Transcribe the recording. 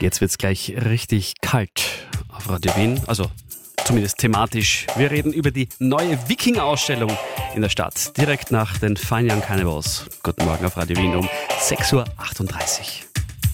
Jetzt wird's gleich richtig kalt auf Radio Wien, also zumindest thematisch. Wir reden über die neue Wiking-Ausstellung in der Stadt, direkt nach den Fine Young Cannibals. Guten Morgen auf Radio Wien um 6.38 Uhr.